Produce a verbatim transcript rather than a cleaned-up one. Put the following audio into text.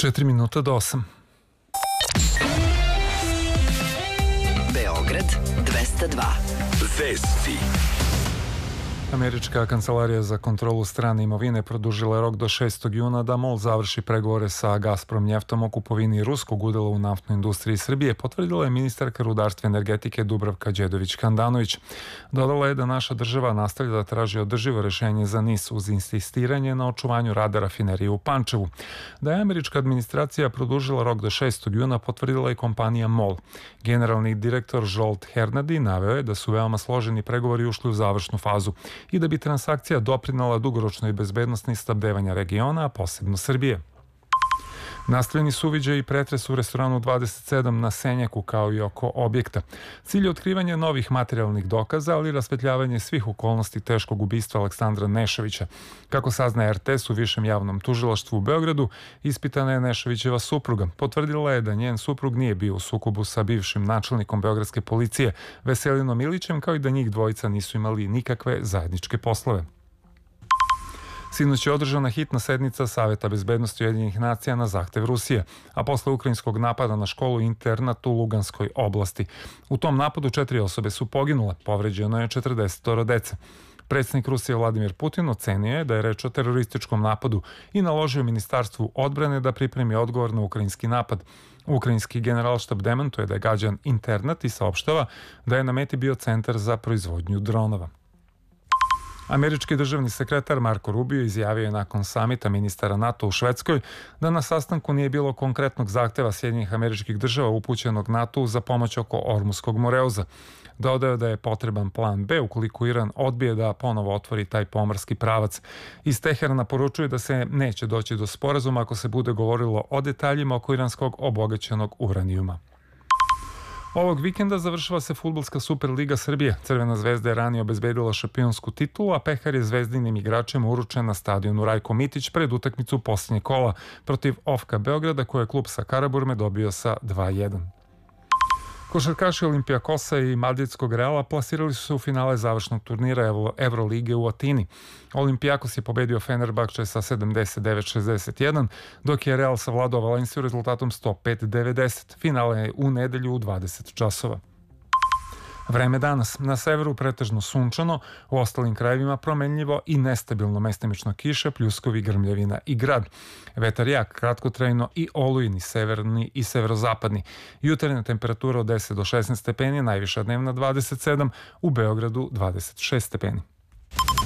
četiri minuta do osam. Beograd dvesta dva. Vesti. Američka kancelarija za kontrolu strane imovine produžila je rok do šestog juna da MOL završi pregovore sa Gazprom njeftom o kupovini ruskog udela u naftnoj industriji Srbije, potvrdila je ministarka rudarstva i energetike Dubravka Đedović-Handanović. Dodala je da naša država nastavlja da traži održivo rešenje za N I S uz insistiranje na očuvanju rada rafinerije u Pančevu. Da je američka administracija produžila rok do šestog juna potvrdila je kompanija MOL. Generalni direktor Žolt Hernadi naveo je da su veoma složeni pregovori ušli u završnu fazu i da bi transakcija doprinela dugoročnoj bezbednosti snabdevanja regiona, a posebno Srbije. Nastavljeni su uviđaji i pretres u restoranu dvadeset sedam na Senjaku kao i oko objekta. Cilj je otkrivanje novih materijalnih dokaza, ali i rasvetljavanje svih okolnosti teškog ubistva Aleksandra Nešovića. Kako saznaje R T S u Višem javnom tužilaštvu u Beogradu, ispitana je Nešovićeva supruga. Potvrdila je da njen suprug nije bio u sukobu sa bivšim načelnikom beogradske policije Veselinom Ilićem, kao i da njih dvojica nisu imali nikakve zajedničke poslove. Sinoć je održana hitna sednica Saveta bezbednosti Ujedinjenih nacija na zahtev Rusije, a posle ukrajinskog napada na školu i internat u Luganskoj oblasti. U tom napadu četiri osobe su poginule, povređeno je četrdeset dece. Predsjednik Rusije Vladimir Putin ocenio je da je reč o terorističkom napadu i naložio Ministarstvu odbrane da pripremi odgovor na ukrajinski napad. Ukrajinski generalštab demantuje da je gađan internat i saopštava da je na meti bio centar za proizvodnju dronova. Američki državni sekretar Marko Rubio izjavio je nakon samita ministara NATO u Švedskoj da na sastanku nije bilo konkretnog zahteva Sjedinjenih Američkih Država upućenog NATO za pomoć oko Ormuskog moreuza. Dodao da je potreban plan B ukoliko Iran odbije da ponovo otvori taj pomorski pravac. Iz Teherana poručuje da se neće doći do sporazuma ako se bude govorilo o detaljima oko iranskog obogaćenog uranijuma. Ovog vikenda završava se Fudbalska Superliga Srbije. Crvena zvezda je ranije obezbedila šampionsku titulu, a pehar je zvezdinim igračima uručen na stadionu Rajko Mitić pred utakmicu posljednjeg kola protiv Ofka Beograda, koje je klub sa Karaburme dobio sa dva jedan. Košarkaši Olimpijakosa i Madridskog Reala plasirali su se u finale završnog turnira Evrolige u Atini. Olimpijakos je pobedio Fenerbahče sa sedamdeset devet šezdeset jedan, dok je Real savladao Valenciju rezultatom sto pet devedeset. Finale je u nedelju u dvadeset časova. Vreme danas. Na severu pretežno sunčano, u ostalim krajevima promenljivo i nestabilno, mestimično kiša, pljuskovi, grmljavina i grad. Vetar jak, kratkotrajno i olujni, severni i severozapadni. Jutarnja temperatura od deset do šesnaest stepeni, najviša dnevna dvadeset sedam, u Beogradu dvadeset šest stepeni.